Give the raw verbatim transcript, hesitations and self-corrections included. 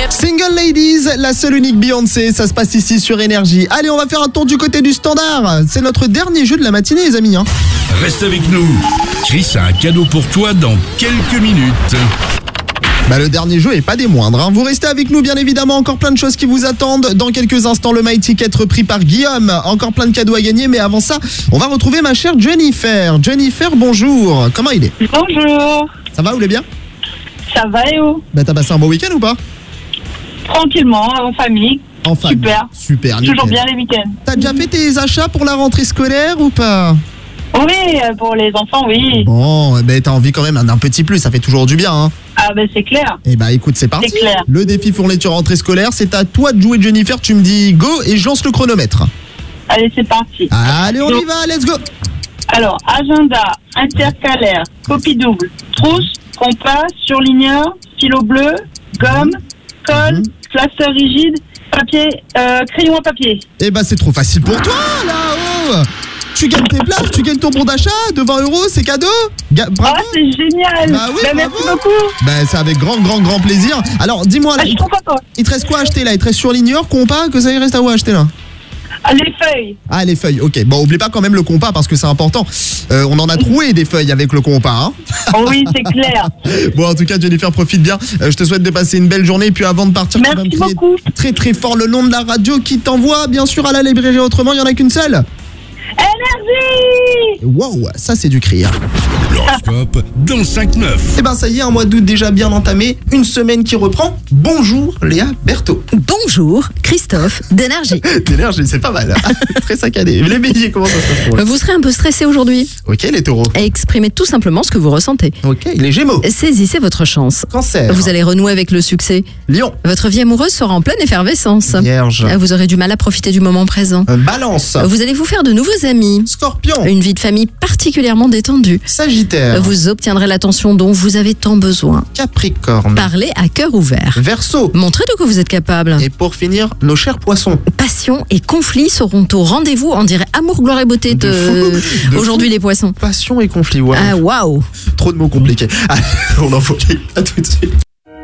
Single Ladies, la seule unique Beyoncé, ça se passe ici sur Énergie. Allez, on va faire un tour du côté du standard. C'est notre dernier jeu de la matinée, les amis. Hein. Reste avec nous. Chris a un cadeau pour toi dans quelques minutes. Bah, le dernier jeu est pas des moindres. Hein. Vous restez avec nous, bien évidemment. Encore plein de choses qui vous attendent. Dans quelques instants, le My Ticket repris par Guillaume. Encore plein de cadeaux à gagner. Mais avant ça, on va retrouver ma chère Jennifer. Jennifer, bonjour. Comment il est ? Bonjour. Ça va, vous allez bien ? Ça va et où ? Bah, t'as passé un bon week-end ou pas ? Tranquillement, en famille. En famille. Super. Super. Toujours nickel. bien les week-ends. T'as déjà fait tes achats pour la rentrée scolaire ou pas ? Oui, pour les enfants, oui. Bon, ben t'as envie quand même d'un petit plus, ça fait toujours du bien. Hein. Ah ben c'est clair. Eh bah écoute, c'est parti. C'est clair. Le défi fourniture rentrée scolaire, c'est à toi de jouer, Jennifer. Tu me dis go et je lance le chronomètre. Allez, c'est parti. Allez, on Go. y va, let's go. Alors, agenda, intercalaire, copie double, trousse, compas, surligneur, stylo bleu, gomme, colle, Mhm. classeur rigide, papier, euh, crayon à papier. Eh bah c'est trop facile pour toi, là-haut. Tu gagnes tes places, tu gagnes ton bon d'achat de vingt euros, c'est cadeau. Ga- bravo. Ah, c'est génial. Bah oui, Ben, bravo. merci beaucoup. Ben c'est avec grand, grand, grand plaisir. Alors, dis-moi, là, Ah, je il, suis trop contente. il te reste quoi à acheter, là? Il te reste surligneur, compas, que ça y reste à où acheter, là? Ah, les feuilles. Ah, les feuilles, ok. Bon, oublie pas quand même le compas parce que c'est important. Euh, on en a troué des feuilles avec le compas. Hein. Oh, oui, c'est clair. Bon, en tout cas, Jennifer, profite bien. Euh, je te souhaite de passer une belle journée. Et puis avant de partir, tu vas me Merci crier beaucoup. très très fort le nom de la radio qui t'envoie, bien sûr, à la librairie. Autrement, il n'y en a qu'une seule. Énergie. Wow, ça c'est du cri. Hein. L'horoscope dans cinq neuf. Eh ben ça y est, un mois d'août déjà bien entamé. Une semaine qui reprend. Bonjour Léa Berthaud. Bonjour, Christophe d'Énergie. D'énergie, c'est pas mal. Très saccadé. Les béliers, comment ça se passe pour eux ? Vous serez un peu stressé aujourd'hui. Ok, les taureaux. Exprimez tout simplement ce que vous ressentez. Ok, les gémeaux. Saisissez votre chance. Cancer. Vous allez renouer avec le succès. Lion. Votre vie amoureuse sera en pleine effervescence. Vierge. Vous aurez du mal à profiter du moment présent. Euh, Balance. Vous allez vous faire de nouveaux amis. Scorpion. Une vie de famille particulièrement détendue. Sagittaire. Vous obtiendrez l'attention dont vous avez tant besoin. Capricorne. Parlez à cœur ouvert. Verseau. Montrez de quoi vous êtes capable. Et pour finir, nos chers poissons. Passion et conflit seront au rendez-vous. On dirait amour, gloire et beauté De de, fou. De aujourd'hui fou. les poissons. Passion et conflit. Wow. Ah waouh. Trop de mots compliqués. Allez, on en faut. À tout de suite.